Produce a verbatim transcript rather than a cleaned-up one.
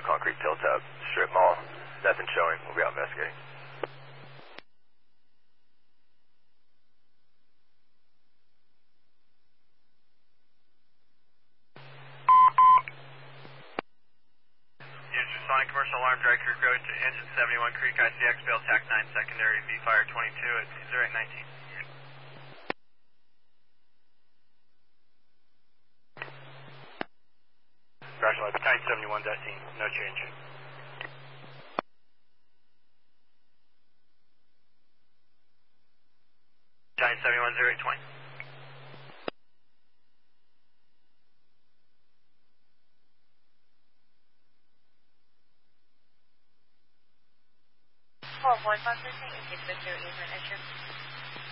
Concrete Hilltop Strip Mall. Nothing showing. We'll be out investigating. Sonic Commercial Alarm, Dry Creek Road to Engine seventy-one Creek, I C X, Bill Tac nine, secondary, V Fire twenty-two at zero eight nineteen. Crash Live, Battalion seventy-one, that scene, no change. Battalion seventy-one, zero eight twenty. twelve one, Fox Racing, and six zero eight for entry.